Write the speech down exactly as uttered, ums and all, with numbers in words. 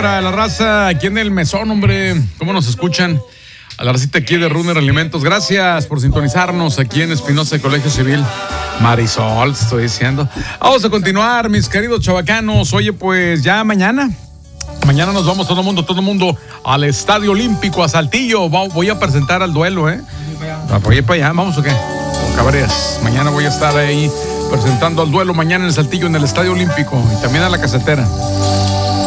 para la raza aquí en el mesón, hombre. ¿Cómo nos escuchan? A la racita aquí de Runner Alimentos. Gracias por sintonizarnos aquí en Espinosa Colegio Civil. Marisol, estoy diciendo. Vamos a continuar, mis queridos chavacanos. Oye, pues ya mañana. Mañana nos vamos todo el mundo, todo el mundo al Estadio Olímpico, a Saltillo. Voy a presentar al duelo, ¿eh? Voy para allá, ¿vamos o qué? Cabrías. Mañana voy a estar ahí presentando al duelo mañana en el Saltillo, en el Estadio Olímpico y también a la casetera.